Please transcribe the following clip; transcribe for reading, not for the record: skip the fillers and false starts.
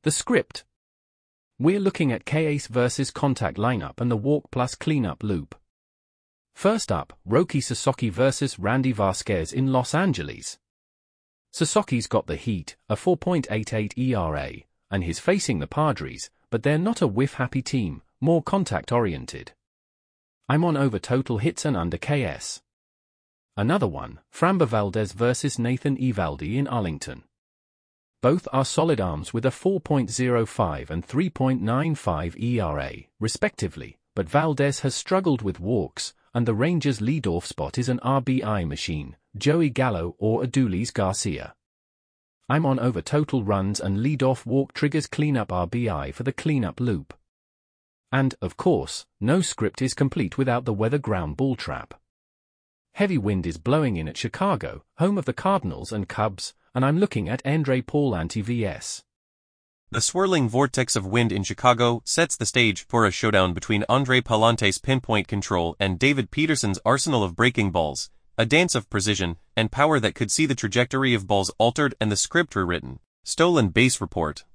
The script. We're looking at K-Ace versus Contact lineup and the Walk Plus cleanup loop. First up, Roki Sasaki versus Randy Vasquez in Los Angeles. Sasaki's got the heat, a 4.88 ERA, and he's facing the Padres, but they're not a whiff-happy team, more contact-oriented. I'm on over total hits and under KS. Another one, Framber Valdez versus Nathan Eovaldi in Arlington. Both are solid arms with a 4.05 and 3.95 ERA, respectively, but Valdez has struggled with walks, and the Rangers' leadoff spot is an RBI machine, Joey Gallo or Adolis Garcia. I'm on over total runs and leadoff walk triggers cleanup RBI for the cleanup loop. And, of course, no script is complete without the weather ground ball trap. Heavy wind is blowing in at Chicago, home of the Cardinals and Cubs, and I'm looking at Andre Paul anti-VS. The swirling vortex of wind in Chicago sets the stage for a showdown between Andre Palante's pinpoint control and David Peterson's arsenal of breaking balls, a dance of precision and power that could see the trajectory of balls altered and the script rewritten. Stolen Base Report.